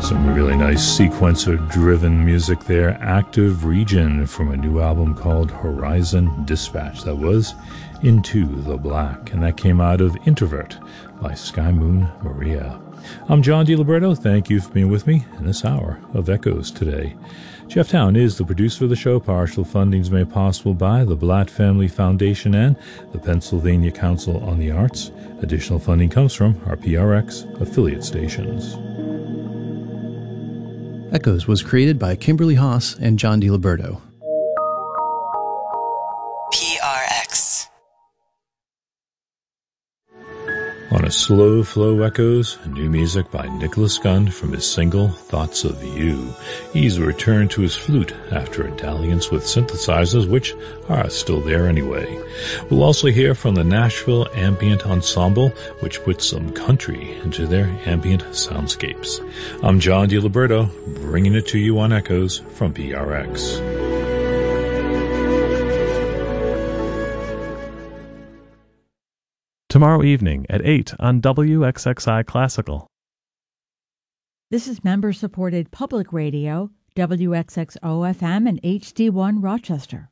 Some really nice sequencer-driven music there. Active Region from a new album called Horizon Dispatch. That was Into the Black, and that came out of Introvert by Sky Moon Maria. I'm John DiLiberto. Thank you for being with me in this hour of Echoes today. Jeff Town is the producer of the show. Partial funding is made possible by the Blatt Family Foundation and the Pennsylvania Council on the Arts. Additional funding comes from our PRX affiliate stations. Echoes was created by Kimberly Haas and John DiLiberto. PRX. On a slow flow echoes, new music by Nicholas Gunn from his single Thoughts of You. He's returned to his flute after a dalliance with synthesizers, which are still there anyway. We'll also hear from the Nashville Ambient Ensemble, which puts some country into their ambient soundscapes. I'm John DiLiberto, bringing it to you on Echoes from PRX. Tomorrow evening at 8 on WXXI Classical. This is member-supported public radio, WXXO-FM and HD1 Rochester.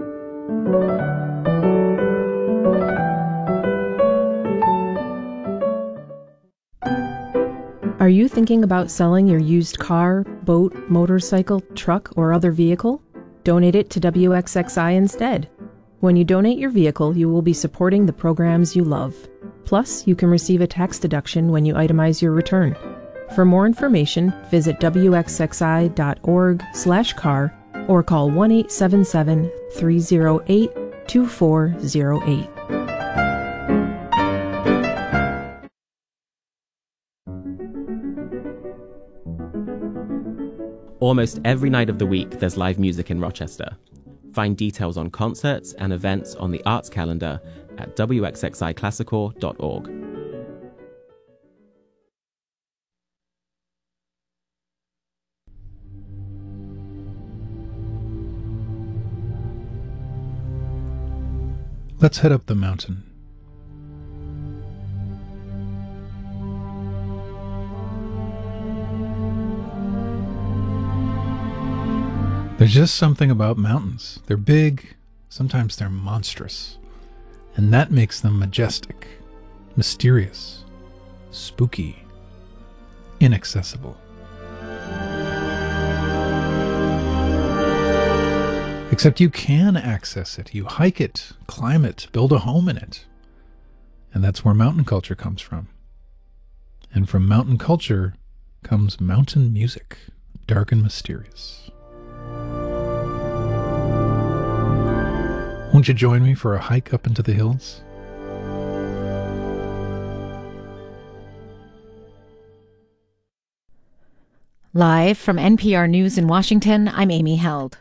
Are you thinking about selling your used car, boat, motorcycle, truck, or other vehicle? Donate it to WXXI instead. When you donate your vehicle, you will be supporting the programs you love. Plus, you can receive a tax deduction when you itemize your return. For more information, visit wxxi.org/car or call 1-877-308-2408. Almost every night of the week, there's live music in Rochester. Find details on concerts and events on the arts calendar at wxxiclassical.org. Let's head up the mountain. There's just something about mountains. They're big, sometimes they're monstrous, and that makes them majestic, mysterious, spooky, inaccessible. Except you can access it. You hike it, climb it, build a home in it. And that's where mountain culture comes from. And from mountain culture comes mountain music, dark and mysterious. Won't you join me for a hike up into the hills? Live from NPR News in Washington, I'm Amy Held.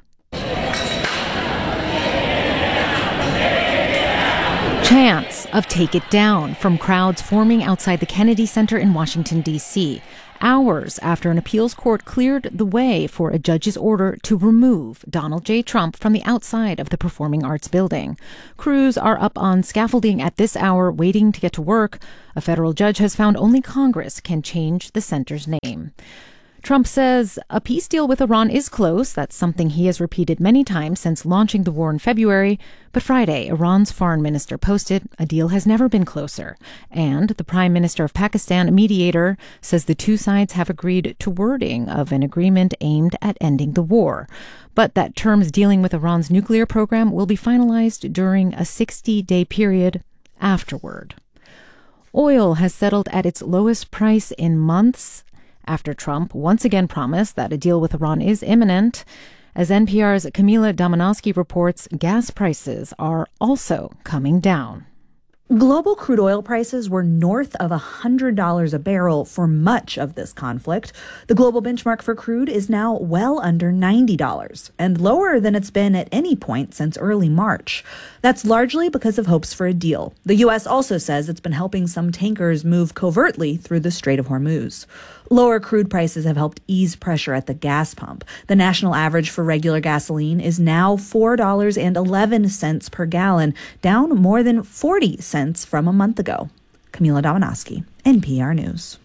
Chants of "Take It Down" from crowds forming outside the Kennedy Center in Washington, D.C., hours after an appeals court cleared the way for a judge's order to remove Donald J. Trump from the outside of the Performing Arts Building. Crews are up on scaffolding at this hour waiting to get to work. A federal judge has found only Congress can change the center's name. Trump says a peace deal with Iran is close. That's something he has repeated many times since launching the war in February. But Friday, Iran's foreign minister posted a deal has never been closer. And the prime minister of Pakistan, a mediator, says the two sides have agreed to wording of an agreement aimed at ending the war. But that terms dealing with Iran's nuclear program will be finalized during a 60-day period afterward. Oil has settled at its lowest price in months after Trump once again promised that a deal with Iran is imminent. As NPR's Camila Domonoske reports, gas prices are also coming down. Global crude oil prices were north of $100 a barrel for much of this conflict. The global benchmark for crude is now well under $90 and lower than it's been at any point since early March. That's largely because of hopes for a deal. The U.S. also says it's been helping some tankers move covertly through the Strait of Hormuz. Lower crude prices have helped ease pressure at the gas pump. The national average for regular gasoline is now $4.11 per gallon, down more than 40 cents from a month ago. Camila Domonoske, NPR News.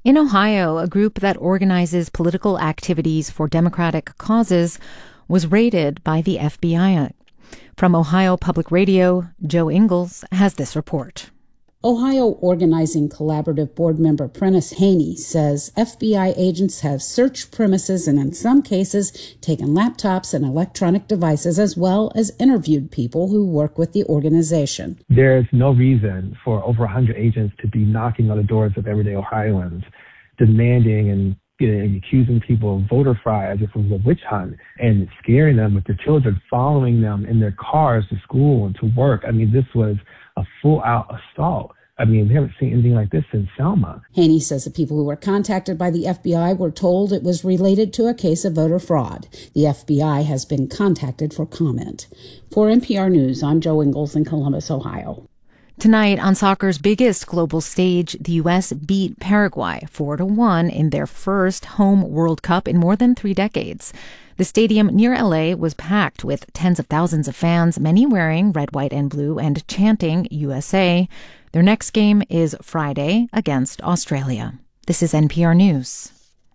In Ohio, a group that organizes political activities for Democratic causes was raided by the FBI. From Ohio Public Radio, Joe Ingles has this report. Ohio Organizing Collaborative board member Prentice Haney says FBI agents have searched premises and in some cases taken laptops and electronic devices as well as interviewed people who work with the organization. There's no reason for over 100 agents to be knocking on the doors of everyday Ohioans, demanding and accusing people of voter fraud as if it was a witch hunt and scaring them with their children, following them in their cars to school and to work. I mean, this was a full-out assault. I mean, we haven't seen anything like this since Selma. Haney says the people who were contacted by the FBI were told it was related to a case of voter fraud. The FBI has been contacted for comment. For NPR News, I'm Joe Ingles in Columbus, Ohio. Tonight, on soccer's biggest global stage, the U.S. beat Paraguay 4-1 in their first home World Cup in more than 3 decades. The stadium near L.A. was packed with tens of thousands of fans, many wearing red, white, and blue and chanting USA. Their next game is Friday against Australia. This is NPR News.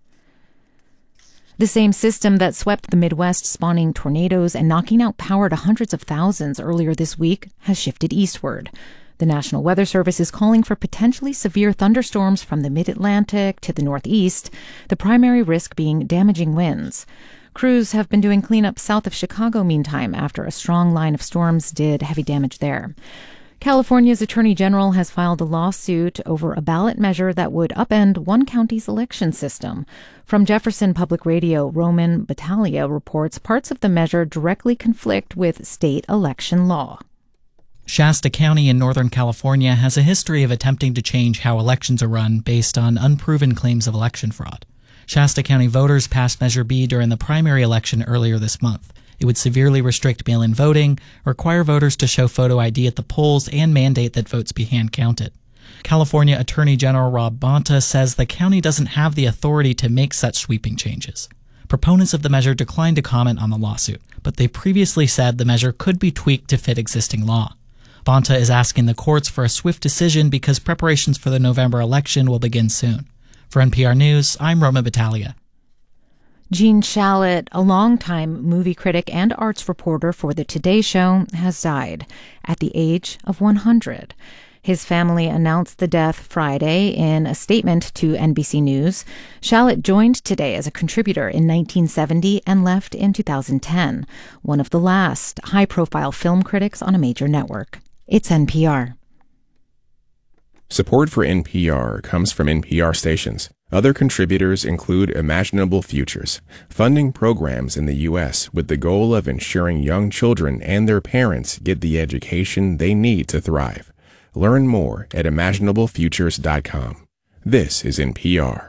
The same system that swept the Midwest, spawning tornadoes and knocking out power to hundreds of thousands earlier this week, has shifted eastward. The National Weather Service is calling for potentially severe thunderstorms from the mid-Atlantic to the northeast, the primary risk being damaging winds. Crews have been doing cleanup south of Chicago meantime after a strong line of storms did heavy damage there. California's Attorney General has filed a lawsuit over a ballot measure that would upend one county's election system. From Jefferson Public Radio, Roman Battaglia reports parts of the measure directly conflict with state election law. Shasta County in Northern California has a history of attempting to change how elections are run based on unproven claims of election fraud. Shasta County voters passed Measure B during the primary election earlier this month. It would severely restrict mail-in voting, require voters to show photo ID at the polls, and mandate that votes be hand-counted. California Attorney General Rob Bonta says the county doesn't have the authority to make such sweeping changes. Proponents of the measure declined to comment on the lawsuit, but they previously said the measure could be tweaked to fit existing law. Bonta is asking the courts for a swift decision because preparations for the November election will begin soon. For NPR News, I'm Roman Battaglia. Gene Shalit, a longtime movie critic and arts reporter for The Today Show, has died at the age of 100. His family announced the death Friday in a statement to NBC News. Shalit joined Today as a contributor in 1970 and left in 2010, one of the last high-profile film critics on a major network. It's NPR. Support for NPR comes from NPR stations. Other contributors include Imaginable Futures, funding programs in the U.S. with the goal of ensuring young children and their parents get the education they need to thrive. Learn more at imaginablefutures.com. This is NPR.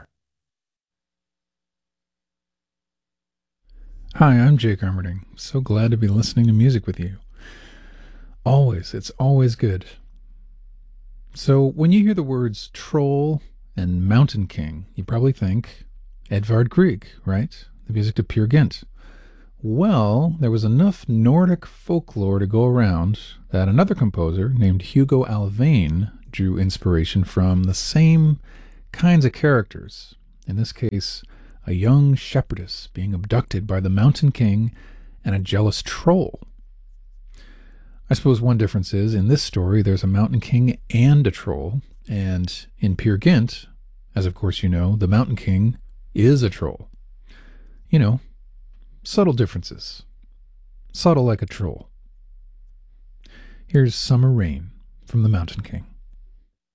Hi, I'm Jake Armerding. So glad to be listening to music with you. It's always good. So when you hear the words troll and Mountain King, you probably think Edvard Grieg, right? The music to Peer Gynt. Well, there was enough Nordic folklore to go around that another composer named Hugo Alvain drew inspiration from the same kinds of characters. In this case, a young shepherdess being abducted by the Mountain King and a jealous troll. I suppose one difference is, in this story, there's a Mountain King and a troll, and in Peer Gynt, as of course you know, the Mountain King is a troll. You know, subtle differences. Subtle like a troll. Here's Summer Rain from the Mountain King.